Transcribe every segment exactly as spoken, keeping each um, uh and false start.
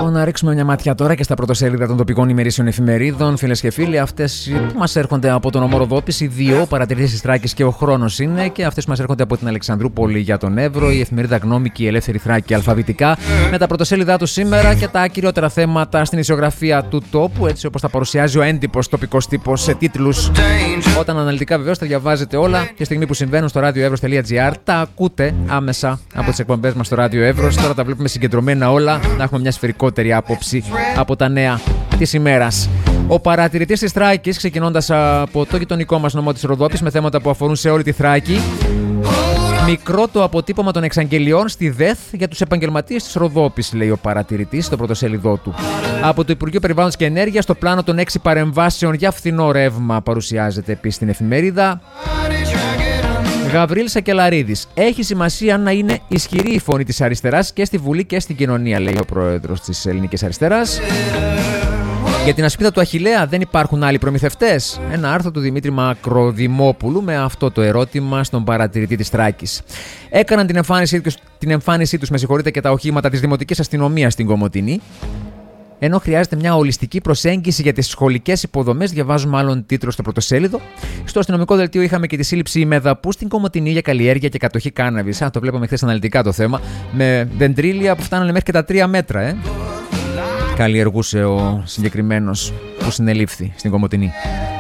Λοιπόν, να ρίξουμε μια ματιά τώρα και στα πρωτοσέλιδα των τοπικών ημερήσεων εφημερίδων. Φίλες και φίλοι, αυτές που μας έρχονται από τον ομό Ροδόπης, οι δύο, παρατηρήσεις της Θράκης και ο Χρόνος είναι, και αυτές που μας έρχονται από την Αλεξανδρούπολη για τον Εύρο, η εφημερίδα Γνώμη και η Ελεύθερη Θράκη αλφαβητικά, με τα πρωτοσέλιδά του σήμερα και τα κυριότερα θέματα στην ισιογραφία του τόπου, έτσι όπως τα παρουσιάζει ο έντυπος τοπικός τύπος σε τίτλους. Όταν αναλυτικά βεβαίως τα διαβάζετε όλα τη στιγμή που συμβαίνουν στο radioevros.gr, τα ακούτε άμεσα από τις εκπομπές μας στο Radio Evrος. Τώρα τα βλέπουμε συγκεντρωμένα όλα, να έχουμε μια σφαιρικότερη άποψη από τα νέα της ημέρας. Ο παρατηρητής της Θράκης, ξεκινώντας από το γειτονικό μας νομό της Ροδόπης με θέματα που αφορούν σε όλη τη Θράκη. Μικρό το αποτύπωμα των εξαγγελιών στη ΔΕΘ για τους επαγγελματίες της Ροδόπης, λέει ο παρατηρητής στο πρωτοσέλιδό του. Από το Υπουργείο Περιβάλλοντος και Ενέργειας, το πλάνο των έξι παρεμβάσεων για φθηνό ρεύμα παρουσιάζεται επίσης στην εφημερίδα. Γαβρίλ Σακελαρίδης. Έχει σημασία να είναι ισχυρή η φωνή της αριστεράς και στη Βουλή και στην κοινωνία, λέει ο πρόεδρος της Ελληνικής Αριστεράς. Για την ασπίδα του Αχιλλέα δεν υπάρχουν άλλοι προμηθευτές. Ένα άρθρο του Δημήτρη Μακροδημόπουλου με αυτό το ερώτημα στον παρατηρητή της Θράκης. Έκαναν την εμφάνισή τους, την εμφάνισή τους με συγχωρείτε, και τα οχήματα της Δημοτικής Αστυνομίας στην Κομοτηνή. Ενώ χρειάζεται μια ολιστική προσέγγιση για τις σχολικές υποδομές, διαβάζουμε άλλον τίτλο στο πρωτοσέλιδο. Στο αστυνομικό δελτίο είχαμε και τη σύλληψη ημεδαπού στην Κομοτηνή για καλλιέργεια και κατοχή κάναβης. Α, το βλέπαμε χθες αναλυτικά το θέμα. Με δεντρίλια που φτάνανε μέχρι και τα τρία μέτρα, ε. Καλλιεργούσε ο συγκεκριμένος που συνελήφθη στην Κομοτηνή.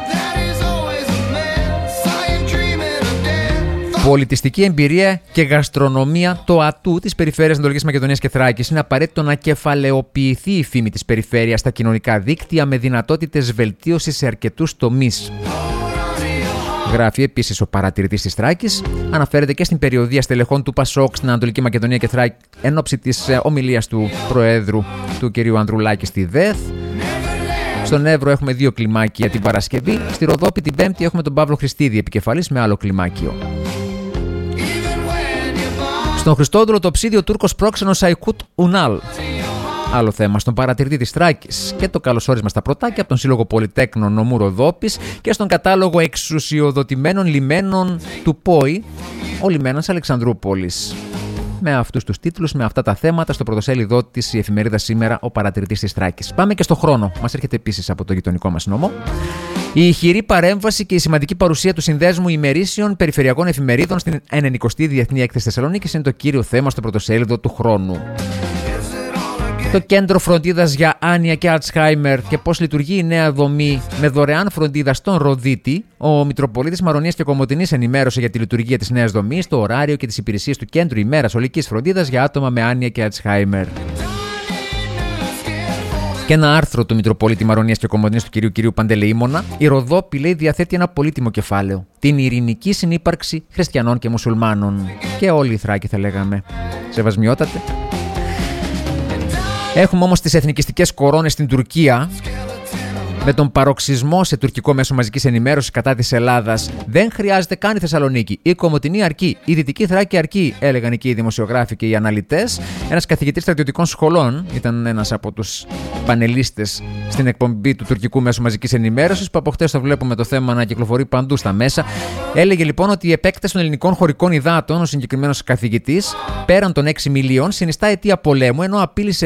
Πολιτιστική εμπειρία και γαστρονομία, το ατού της περιφέρειας Ανατολικής Μακεδονίας και Θράκης. Είναι απαραίτητο να κεφαλαιοποιηθεί η φήμη της περιφέρειας στα κοινωνικά δίκτυα με δυνατότητες βελτίωσης σε αρκετούς τομείς. Γράφει επίσης ο παρατηρητής της Θράκης. Αναφέρεται και στην περιοδεία στελεχών του Πασόκ στην Ανατολική Μακεδονία και Θράκη εν ώψη της ομιλίας του Προέδρου του κ. Ανδρουλάκη στη ΔΕΘ. Στον Εύρο έχουμε δύο κλιμάκια την Παρασκευή. Στη Ροδόπη την Πέμπτη έχουμε τον Παύλο Χριστίδη επικεφαλής με άλλο κλιμάκιο. Στον Χριστόδουλο το ψίδι ο Τούρκος πρόξενος Αϊκούτ Ουνάλ. Άλλο θέμα στον παρατηρητή της Θράκης και το καλωσόρισμα στα πρωτάκια από τον Σύλλογο Πολυτέκνων νομού Ροδόπης και στον κατάλογο εξουσιοδοτημένων λιμένων του ΠΟΗ, ο λιμένας Αλεξανδρούπολης. Με αυτούς τους τίτλους, με αυτά τα θέματα, στο πρωτοσέλιδό της η εφημερίδα σήμερα, ο παρατηρητής της Θράκης. Πάμε και στο Χρόνο. Μας έρχεται επίσης από το γειτονικό μας νόμο. Η ηχηρή παρέμβαση και η σημαντική παρουσία του Συνδέσμου Ημερήσιων Περιφερειακών Εφημερίδων στην ενενηκοστή Διεθνή Έκθεση Θεσσαλονίκης είναι το κύριο θέμα στο πρωτοσέλιδο του Χρόνου. Το κέντρο φροντίδας για άνοια και Αλτσχάιμερ και πώς λειτουργεί η νέα δομή με δωρεάν φροντίδα στον Ροδίτη. Ο Μητροπολίτης Μαρονίας και Κομοτηνής ενημέρωσε για τη λειτουργία της νέας δομής, το ωράριο και τις υπηρεσίες του Κέντρου ημέρας ολικής φροντίδας για άτομα με άνοια και Αλτσχάιμερ. Και ένα άρθρο του Μητροπολίτη Μαρονίας και Κομοτηνής του κυρίου κυρίου Παντελεήμονα. Η Ροδόπη, λέει, διαθέτει ένα πολύτιμο κεφάλαιο. Την ειρηνική συνύπαρξη χριστιανών και μουσουλμάνων. Και όλοι οι Θράκοι, θα λέγαμε. Σεβασμιότατε. Έχουμε όμως τις εθνικιστικές κορώνες στην Τουρκία, με τον παροξισμό σε τουρκικό μέσο μαζικής ενημέρωσης κατά της Ελλάδας. Δεν χρειάζεται καν η Θεσσαλονίκη. Η Κομοτηνή αρκεί. Η Δυτική Θράκη αρκεί, έλεγαν εκεί οι δημοσιογράφοι και οι αναλυτές. Ένας καθηγητής στρατιωτικών σχολών ήταν ένας από τους πανελίστες στην εκπομπή του τουρκικού μέσου μαζικής ενημέρωσης, που από χτες το βλέπουμε το θέμα να κυκλοφορεί παντού στα μέσα. Έλεγε λοιπόν ότι η επέκταση των ελληνικών χωρικών υδάτων, ο συγκεκριμένος καθηγητής, πέραν των έξι μιλίων, συνιστά αιτία πολέμου, ενώ απείλησε